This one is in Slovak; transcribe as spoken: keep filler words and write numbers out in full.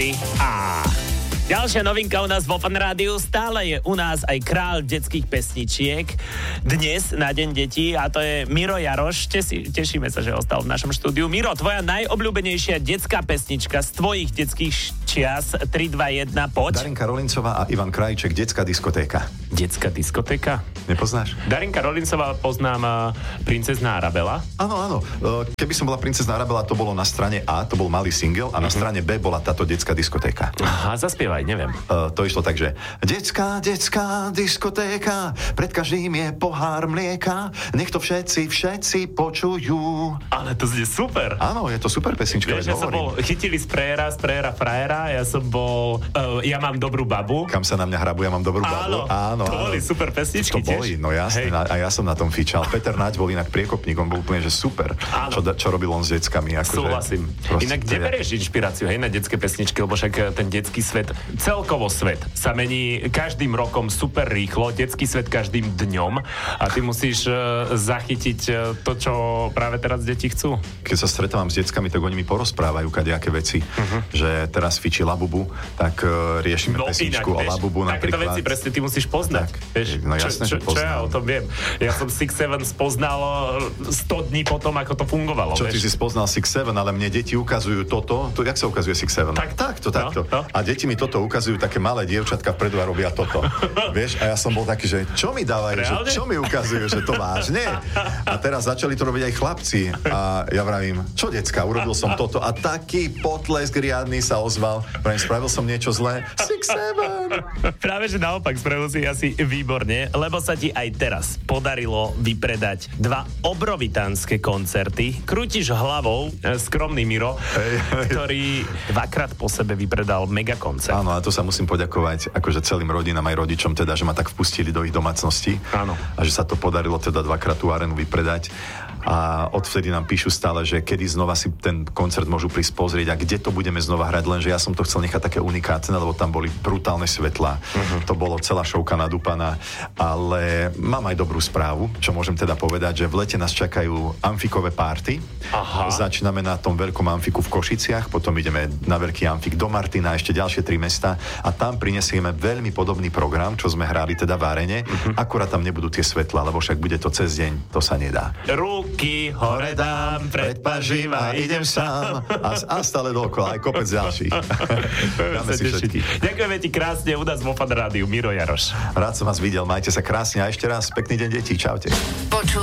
tri á. Ďalšia novinka u nás vo Fan Rádiu. Stále je u nás aj kráľ detských pesničiek. Dnes na Deň detí a to je Miro Jaroš. Tesi, tešíme sa, že ostal v našom štúdiu. Miro, tvoja najobľúbenejšia detská pesnička z tvojich detských čias. tri, dva, jeden, poď. Darinka Rolincová a Ivan Krajček, Detská diskotéka. Detská diskotéka? Nepoznáš? Darinka Rolincová poznám Princezná Arabela. Áno, áno. Keby som bola Princezná Arabela, to bolo na strane A, to bol malý single a na strane B bola táto Detská diskotéka. Aha, zaspievaj, neviem. Uh, to išlo tak, že Detská, detská diskotéka, pred každým je pohár mlieka, nech to všetci, všetci počujú. Ale to je super. Áno, je to super pesnička. Vieš, ja som bol, chytili z prejera, z prejera frajera, ja som bol, uh, ja mám dobrú babu. Kam sa na mňa hrabu, ja mám dobrú babu. Áno, áno, to áno. Boli super pesničky to tiež. Boli, no jasne, na, a ja som na tom fičal. Peter Naď bol inak priekopník, on bol úplne, že super. Čo, čo robil on s deckami. Ako Súhlasím. Že, inak kde berieš inšpiráciu, hej, na detské pesničky, lebo však ten detský svet, celkovo svet sa mení každým rokom super rýchlo, detský svet každým dňom a ty musíš uh, zachytiť uh, to, čo práve teraz deti chcú. Keď sa stretávam s deckami, tak oni mi porozprávajú kadejaké veci, uh-huh. že teraz fičí Labubu, tak uh, riešime no, pesničku inak, o Labubu napríklad. Takéto veci presne ty musíš poznať. Tak, vieš, no jasné, čo, čo, že poznám. čo ja o tom viem? Ja som Six Seven spoznal sto dní potom, ako to fungovalo. Čo vieš? ty si spoznal Six Seven, ale mne deti ukazujú toto, to, jak sa ukazuje Six Seven? Tak, takto, takto. No, no. A deti mi toto ukazujú, také malé dievčatka vpredu a robia toto. Vieš, a ja som bol taký, že čo mi dávajú, že čo mi ukazujú, že to vážne? A teraz začali to robiť aj chlapci a ja vravím, čo decka, urobil som toto a taký potlesk riadny sa ozval. Vravím, spravil som niečo zlé. Six Seven. Práve, že naopak, spravil si asi výborne, lebo sa ti aj teraz podarilo vypredať dva obrovitánske koncerty. Krútiš hlavou, skromný Miro, hej, hej. ktorý dvakrát po sebe vypredal megakoncert. Áno, a to sa musím poďakovať akože celým rodinám aj rodičom teda, že ma tak vpustili do ich domácnosti. Áno. A že sa to podarilo teda dvakrát tú arenu vypredať. A odvtedy nám píšu stále, že kedy znova si ten koncert môžu prísť pozrieť a kde to budeme znova hrať, lenže ja som to chcel nechať také unikátne, lebo tam boli brutálne svetlá. Uh-huh. To bolo celá šovka nadúpaná, ale mám aj dobrú správu, čo môžem teda povedať, že v lete nás čakajú amfikové párty. Aha. Začíname na tom veľkom amfiku v Košiciach, potom ideme na veľký amfik do Martina, ešte ďalšie tri mesta a tam prinesieme veľmi podobný program, čo sme hrali teda v arene, uh-huh. akurát tam nebudú tie svetlá, lebo však bude to cez deň, to sa nedá. Ruky hore dám, pred pažím a idem sám. A, a stále dookola, aj kopec ďalších. Dáme si všetky. Ďakujeme ti krásne u nás vo Fan Rádiu, Miro Jaroš. Rád som vás videl, majte sa krásne a ešte raz pekný deň detí, čaute. Počúvaj